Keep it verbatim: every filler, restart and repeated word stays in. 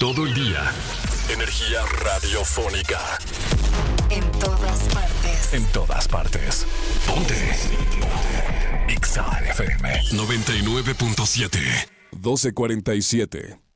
todo el día. Energía radiofónica. En todas partes. En todas partes. Ponte. Ponte. Exa F M noventa y nueve punto siete. doce cuarenta y siete.